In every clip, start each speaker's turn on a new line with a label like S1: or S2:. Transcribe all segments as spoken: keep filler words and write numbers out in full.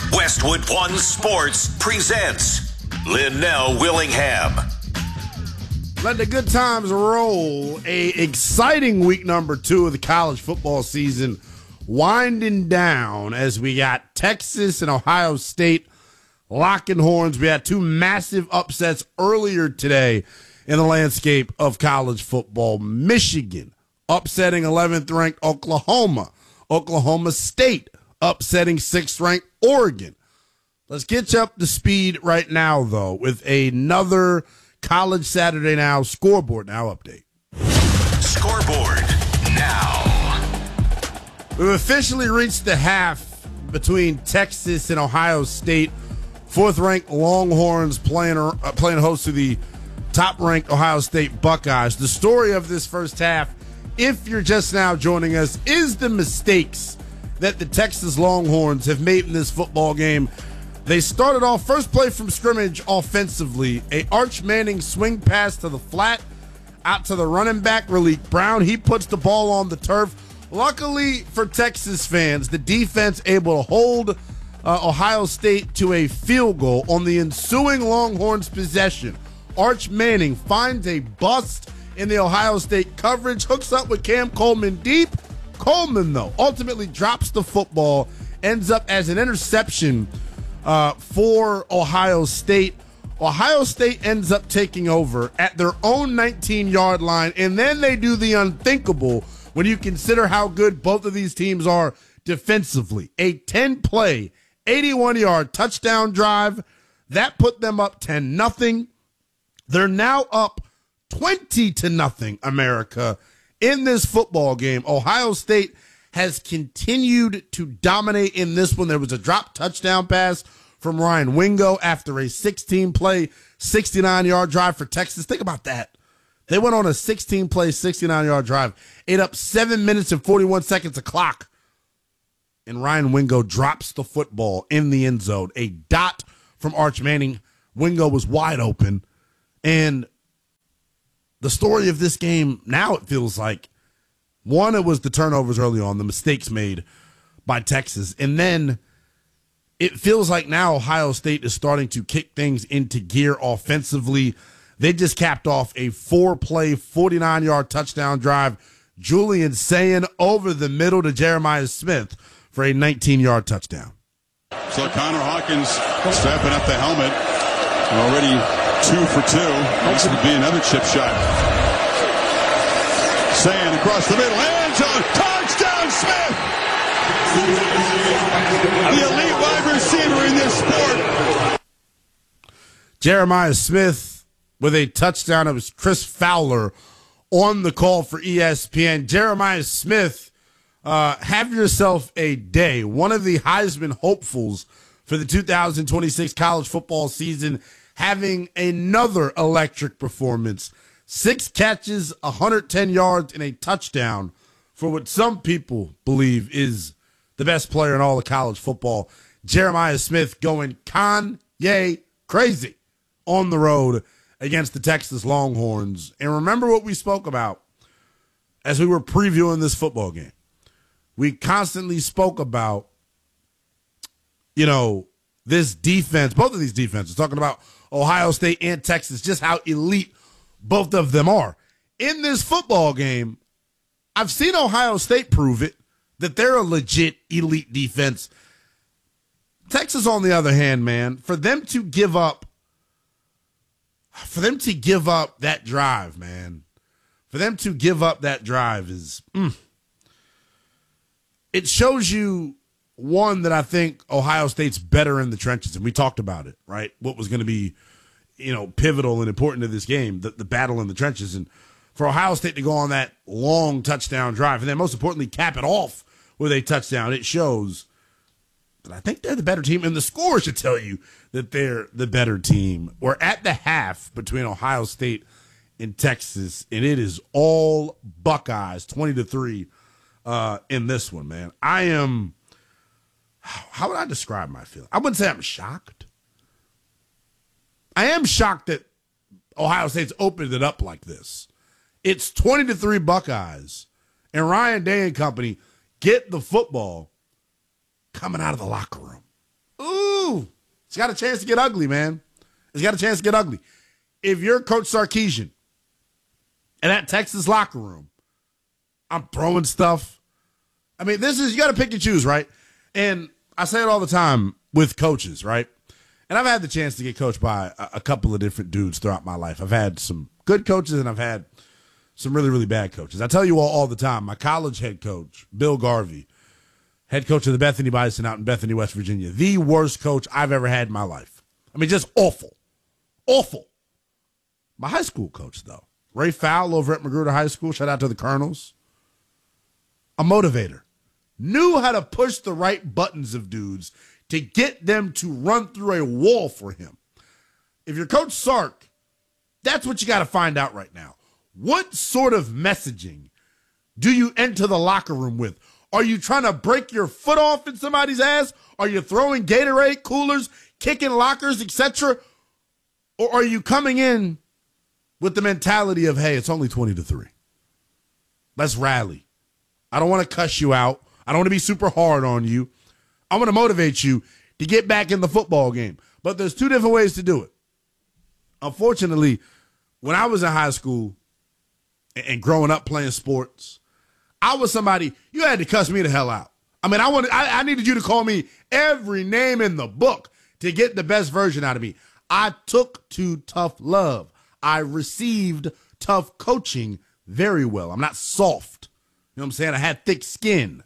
S1: Westwood One Sports presents Linnell Willingham.
S2: Let the good times roll. A exciting week number two of the college football season winding down as we got Texas and Ohio State locking horns. We had two massive upsets earlier today in the landscape of college football. Michigan upsetting eleventh ranked Oklahoma. Oklahoma State upsetting sixth ranked Oregon. Let's get you up to speed right now, though, with another College Saturday Now Scoreboard Now update.
S1: Scoreboard Now.
S2: We've officially reached the half between Texas and Ohio State. Fourth-ranked Longhorns playing uh, playing host to the top-ranked Ohio State Buckeyes. The story of this first half, if you're just now joining us, is the mistakes that the Texas Longhorns have made in this football game. They started off first play from scrimmage offensively. A Arch Manning swing pass to the flat, out to the running back, Raleek Brown. He puts the ball on the turf. Luckily for Texas fans, the defense able to hold uh, Ohio State to a field goal on the ensuing Longhorns possession. Arch Manning finds a bust in the Ohio State coverage, hooks up with Cam Coleman deep. Coleman, though, ultimately drops the football, ends up as an interception Uh, for Ohio State. Ohio State ends up taking over at their own nineteen-yard line, and then they do the unthinkable when you consider how good both of these teams are defensively. A ten-play, eighty-one-yard touchdown drive. That put them up ten nothing. They're now up twenty to nothing, America, in this football game. Ohio State has continued to dominate in this one. There was a drop touchdown pass from Ryan Wingo after a sixteen-play, sixty-nine-yard drive for Texas. Think about that. They went on a sixteen-play, sixty-nine-yard drive, ate up seven minutes and forty-one seconds of clock, and Ryan Wingo drops the football in the end zone. A dot from Arch Manning. Wingo was wide open, and the story of this game now, it feels like, one, it was the turnovers early on, the mistakes made by Texas. And then it feels like now Ohio State is starting to kick things into gear offensively. They just capped off a four-play, forty-nine-yard touchdown drive. Julian Sayin over the middle to Jeremiah Smith for a nineteen-yard touchdown.
S3: So Connor Hawkins strapping up the helmet. Already two for two. This would be another chip shot. Sayin across the middle, end zone, touchdown Smith! The elite wide receiver in this sport.
S2: Jeremiah Smith with a touchdown. It was Chris Fowler on the call for E S P N. Jeremiah Smith, uh, have yourself a day. One of the Heisman hopefuls for the two thousand twenty-six college football season, having another electric performance. Six catches, one hundred ten yards, and a touchdown for what some people believe is the best player in all of college football. Jeremiah Smith going Kanye crazy on the road against the Texas Longhorns. And remember what we spoke about as we were previewing this football game. We constantly spoke about, you know, this defense, both of these defenses, talking about Ohio State and Texas, just how elite both of them are. In this football game, I've seen Ohio State prove it, that they're a legit elite defense. Texas, on the other hand, man, for them to give up, for them to give up that drive, man, for them to give up that drive is, mm, it shows you, one, that I think Ohio State's better in the trenches, and we talked about it, right? What was going to be, you know, pivotal and important to this game, the, the battle in the trenches. And for Ohio State to go on that long touchdown drive, and then most importantly, cap it off with a touchdown, it shows that I think they're the better team, and the score should tell you that they're the better team. We're at the half between Ohio State and Texas, and it is all Buckeyes, twenty to three uh, in this one, man. I am, how would I describe my feeling? I wouldn't say I'm shocked. I am shocked that Ohio State's opened it up like this. It's twenty to three Buckeyes, and Ryan Day and company get the football coming out of the locker room. Ooh. Ooh, it's got a chance to get ugly, man. It's got a chance to get ugly. If you're Coach Sarkisian and that Texas locker room, I'm throwing stuff. I mean, this is, you got to pick and choose, right? And I say it all the time with coaches, right? And I've had the chance to get coached by a, a couple of different dudes throughout my life. I've had some good coaches and I've had some really, really bad coaches. I tell you all all the time, my college head coach, Bill Garvey, head coach of the Bethany Bison out in Bethany, West Virginia, the worst coach I've ever had in my life. I mean, just awful. Awful. My high school coach, though, Ray Fowle over at Magruder High School, shout out to the Colonels, a motivator. Knew how to push the right buttons of dudes to get them to run through a wall for him. If you're Coach Sark, that's what you got to find out right now. What sort of messaging do you enter the locker room with? Are you trying to break your foot off in somebody's ass? Are you throwing Gatorade coolers, kicking lockers, et cetera? Or are you coming in with the mentality of, hey, it's only twenty to three. Let's rally. I don't want to cuss you out. I don't want to be super hard on you. I want to motivate you to get back in the football game. But there's two different ways to do it. Unfortunately, when I was in high school and growing up playing sports, I was somebody, you had to cuss me the hell out. I mean, I wanted, I, I needed you to call me every name in the book to get the best version out of me. I took to tough love. I received tough coaching very well. I'm not soft. You know what I'm saying? I had thick skin.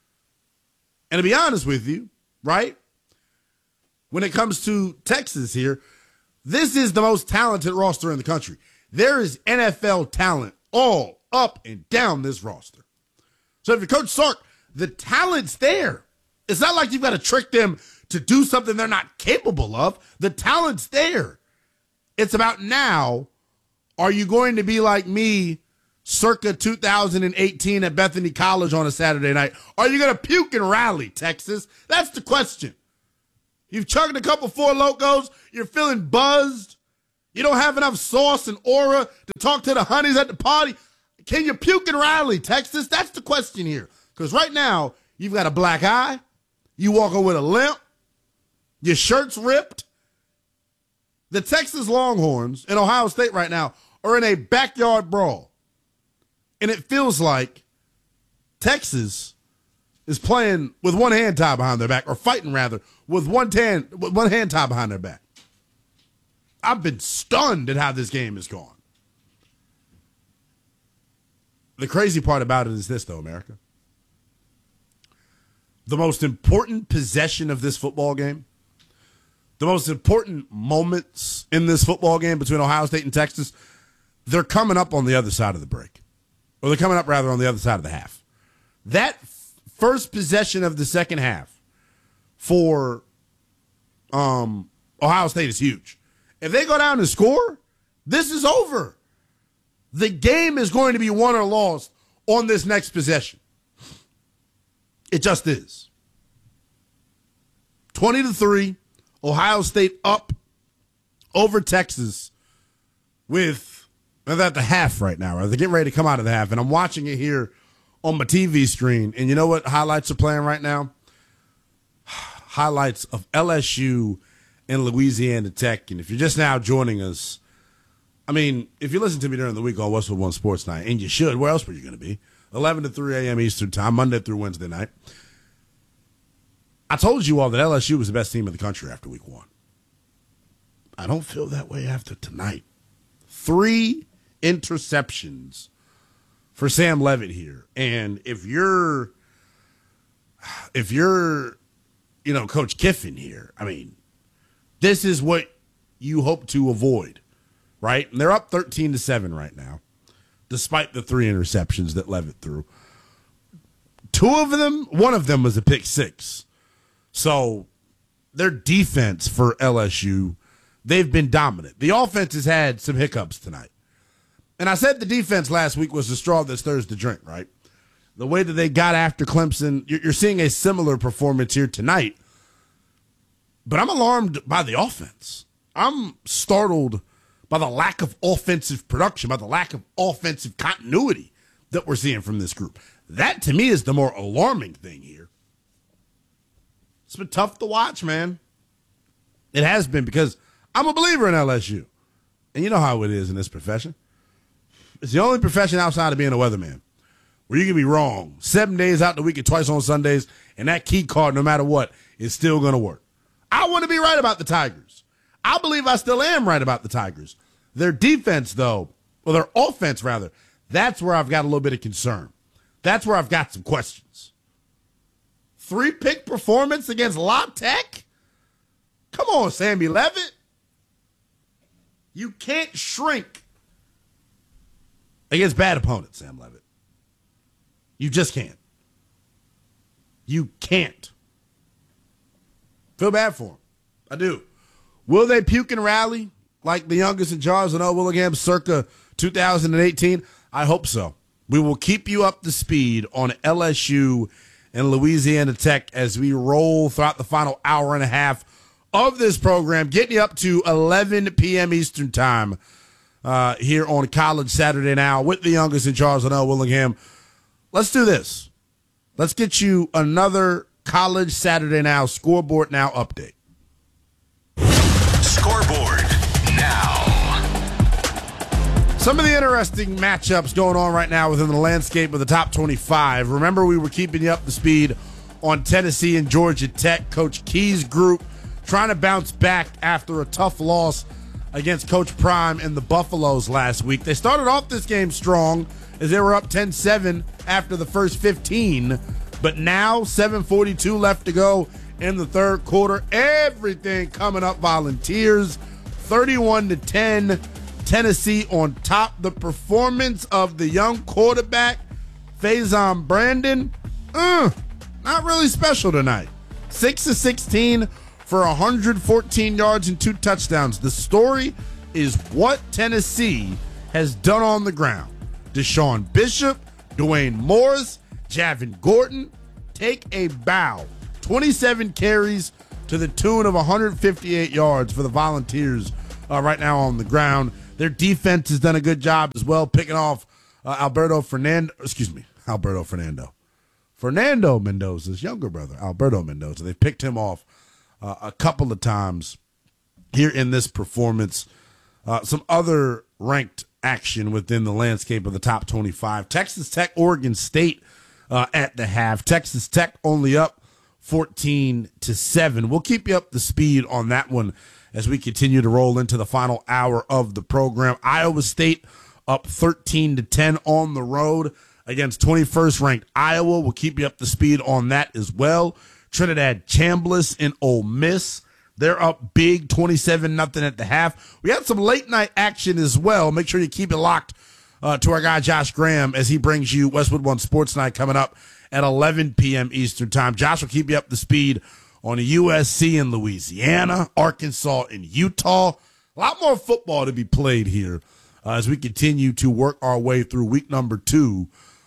S2: And to be honest with you, right, when it comes to Texas here, this is the most talented roster in the country. There is N F L talent all up and down this roster. So if you're Coach Sark, the talent's there. It's not like you've got to trick them to do something they're not capable of. The talent's there. It's about now, are you going to be like me circa two thousand eighteen at Bethany College on a Saturday night? Are you going to puke and rally, Texas? That's the question. You've chugged a couple Four Locos. You're feeling buzzed. You don't have enough sauce and aura to talk to the honeys at the party. Can you puke and rally, Texas? That's the question here. Because right now, you've got a black eye. You walking with a limp. Your shirt's ripped. The Texas Longhorns in Ohio State right now are in a backyard brawl. And it feels like Texas is playing with one hand tied behind their back, or fighting rather, with one hand, with one hand tied behind their back. I've been stunned at how this game has gone. The crazy part about it is this, though, America. The most important possession of this football game, the most important moments in this football game between Ohio State and Texas, they're coming up on the other side of the break. Or they're coming up, rather, on the other side of the half. That f- first possession of the second half for um, Ohio State is huge. If they go down and score, this is over. The game is going to be won or lost on this next possession. It just is. twenty to three, Ohio State up over Texas with, they're at the half right now. Right? They're getting ready to come out of the half, and I'm watching it here on my T V screen. And you know what highlights are playing right now? Highlights of L S U and Louisiana Tech. And if you're just now joining us, I mean, if you listen to me during the week on Westwood One Sports Night, and you should, where else were you going to be? eleven to three a.m. Eastern Time, Monday through Wednesday night. I told you all that L S U was the best team in the country after week one. I don't feel that way after tonight. Three interceptions for Sam Levitt here. And if you're, if you're, you know, Coach Kiffin here, I mean, this is what you hope to avoid, right? And they're up thirteen to seven right now, despite the three interceptions that Levitt threw. Two of them, one of them was a pick six. So their defense for L S U, they've been dominant. The offense has had some hiccups tonight. And I said the defense last week was the straw that stirs the drink, right? The way that they got after Clemson, you're seeing a similar performance here tonight. But I'm alarmed by the offense. I'm startled by the lack of offensive production, by the lack of offensive continuity that we're seeing from this group. That, to me, is the more alarming thing here. It's been tough to watch, man. It has been, because I'm a believer in L S U. And you know how it is in this profession. It's the only profession outside of being a weatherman where you can be wrong seven days out the week and twice on Sundays, and that key card, no matter what, is still going to work. I want to be right about the Tigers. I believe I still am right about the Tigers. Their defense, though, or their offense, rather, that's where I've got a little bit of concern. That's where I've got some questions. Three-pick performance against La Tech? Come on, Sammy Levitt. You can't shrink against bad opponents, Sam Levitt. You just can't. You can't. Feel bad for him. I do. Will they puke and rally like the youngest in charge of Willingham circa two thousand eighteen? I hope so. We will keep you up to speed on L S U and Louisiana Tech as we roll throughout the final hour and a half of this program, getting you up to eleven p.m. Eastern time uh, here on College Saturday Now with the youngest in charge of Willingham. Let's do this. Let's get you another College Saturday Now Scoreboard Now update.
S1: Scoreboard Now.
S2: Some of the interesting matchups going on right now within the landscape of the top twenty-five. Remember, we were keeping you up to speed on Tennessee and Georgia Tech. Coach Key's group trying to bounce back after a tough loss against Coach Prime and the Buffaloes last week. They started off this game strong as they were up ten seven after the first fifteen. But now, seven forty-two left to go in the third quarter. Everything coming up Volunteers, thirty-one to ten. Tennessee on top. The performance of the young quarterback, Faison Brandon, uh, not really special tonight. six of sixteen for one hundred fourteen yards and two touchdowns. The story is what Tennessee has done on the ground. Deshaun Bishop, Dwayne Morris, Javin Gordon, take a bow. twenty-seven carries to the tune of one hundred fifty-eight yards for the Volunteers uh, right now on the ground. Their defense has done a good job as well, picking off uh, Alberto Fernando. Excuse me, Alberto Fernando. Fernando Mendoza's younger brother, Alberto Mendoza. They picked him off uh, a couple of times here in this performance. Uh, some other ranked action within the landscape of the top twenty-five. Texas Tech, Oregon State uh, at the half. Texas Tech only up fourteen to seven. We'll keep you up to speed on that one as we continue to roll into the final hour of the program. Iowa State up thirteen to ten on the road against twenty-first ranked Iowa. We'll keep you up to speed on that as well. Trinidad Chambliss and Ole Miss, they're up big, twenty-seven nothing at the half. We had some late night action as well. Make sure you keep it locked uh, to our guy Josh Graham as he brings you Westwood One Sports Night coming up at eleven p.m. Eastern time. Josh will keep you up to speed on U S C in Louisiana, Arkansas, and Utah. A lot more football to be played here uh, as we continue to work our way through week number two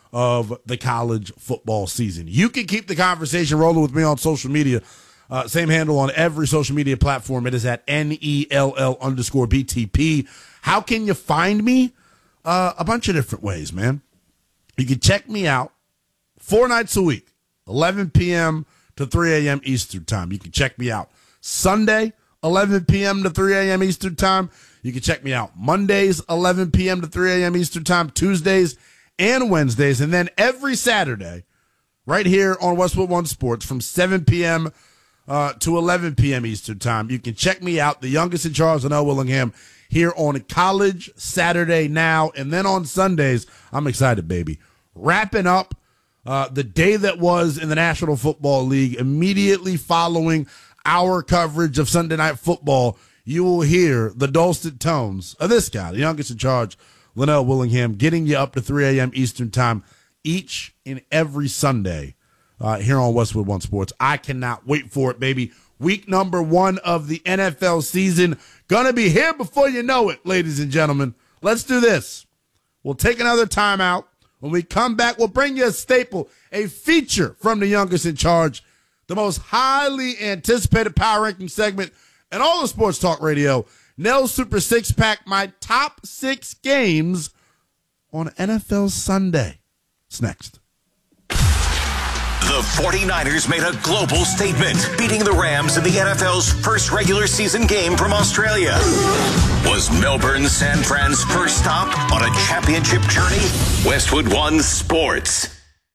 S2: of the college football season. You can keep the conversation rolling with me on social media. Uh, same handle on every social media platform. It is at N E L L underscore B T P. How can you find me? Uh, a bunch of different ways, man. You can check me out four nights a week, eleven p.m. to three a.m. Eastern time. You can check me out Sunday, eleven p.m. to three a.m. Eastern time. You can check me out Mondays, eleven p.m. to three a.m. Eastern time, Tuesdays and Wednesdays, and then every Saturday right here on Westwood One Sports from seven p.m. Uh, to eleven p.m. Eastern time. You can check me out, the youngest in Charles and L. Willingham, here on College Saturday Now. And then on Sundays, I'm excited, baby. Wrapping up uh, the day that was in the National Football League, immediately following our coverage of Sunday Night Football, you will hear the dulcet tones of this guy, the youngest in charge, Linnell Willingham, getting you up to three a.m. Eastern time each and every Sunday uh, here on Westwood One Sports. I cannot wait for it, baby. Week number one of the N F L season. Gonna be here before you know it, ladies and gentlemen. Let's do this. We'll take another timeout. When we come back, we'll bring you a staple, a feature from the youngest in charge, the most highly anticipated power ranking segment in all of sports talk radio, Nell's Super Six Pack, my top six games on N F L Sunday. It's next.
S1: The 49ers made a global statement, beating the Rams in the N F L's first regular season game from Australia. Was Melbourne San Fran's first stop on a championship journey? Westwood One Sports.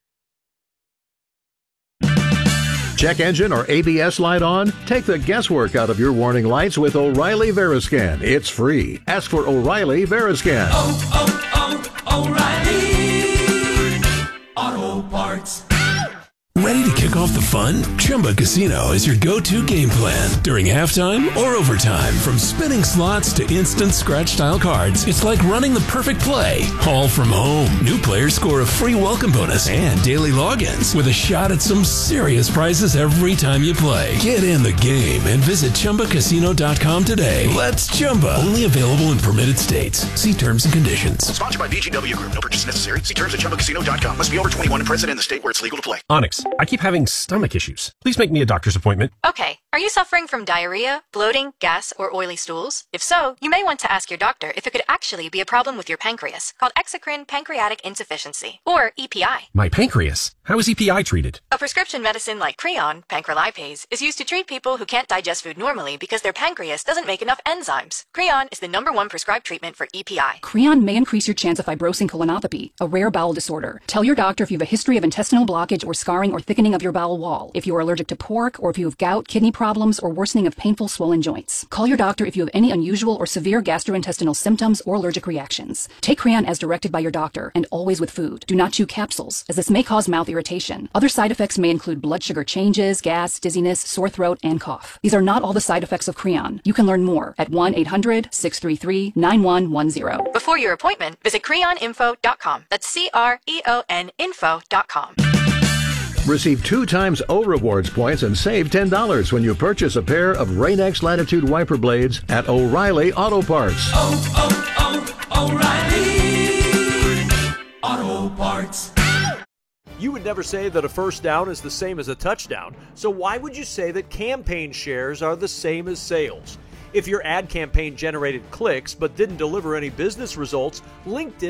S4: Check engine or A B S light on? Take the guesswork out of your warning lights with O'Reilly Veriscan. It's free. Ask for O'Reilly Veriscan.
S5: Oh, oh, oh, O'Reilly Auto Parts.
S6: Ready to kick off the fun? Chumba Casino is your go-to game plan during halftime or overtime. From spinning slots to instant scratch-style cards, it's like running the perfect play, all from home. New players score a free welcome bonus and daily logins with a shot at some serious prizes every time you play. Get in the game and visit Chumba Casino dot com today. Let's Chumba. Only available in permitted states. See terms and conditions.
S7: Sponsored by V G W Group. No purchase necessary. See terms at Chumba Casino dot com. Must be over twenty-one and present in the state where it's legal to play.
S8: Onyx, I keep having stomach issues. Please make me a doctor's appointment.
S9: Okay. Are you suffering from diarrhea, bloating, gas, or oily stools? If so, you may want to ask your doctor if it could actually be a problem with your pancreas, called exocrine pancreatic insufficiency, or E P I.
S8: My pancreas? How is E P I treated?
S9: A prescription medicine like Creon, pancrelipase, is used to treat people who can't digest food normally because their pancreas doesn't make enough enzymes. Creon is the number one prescribed treatment for E P I.
S10: Creon may increase your chance of fibrosing colonopathy, a rare bowel disorder. Tell your doctor if you have a history of intestinal blockage or scarring or thickening of your bowel wall, if you are allergic to pork, or if you have gout, kidney problems, or worsening of painful swollen joints. Call your doctor if you have any unusual or severe gastrointestinal symptoms or allergic reactions. Take Creon as directed by your doctor, and always with food. Do not chew capsules, as this may cause mouth irritation. Other side effects may include blood sugar changes, gas, dizziness, sore throat, and cough. These are not all the side effects of Creon. You can learn more at one eight hundred, six three three, nine one one zero.
S9: Before your appointment, visit creon info dot com. That's C R E O N info dot com.
S4: Receive two times O Rewards points and save ten dollars when you purchase a pair of Rain-X Latitude wiper blades at O'Reilly Auto Parts.
S5: Oh, oh, oh, O'Reilly Auto Parts.
S11: You would never say that a first down is the same as a touchdown, so why would you say that campaign shares are the same as sales? If your ad campaign generated clicks but didn't deliver any business results, LinkedIn